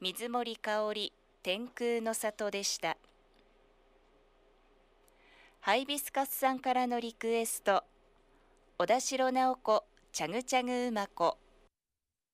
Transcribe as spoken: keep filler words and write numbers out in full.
水森かおり天空の里でした。ハイビスカスさんからのリクエスト、小田代直子チャグチャグ馬子。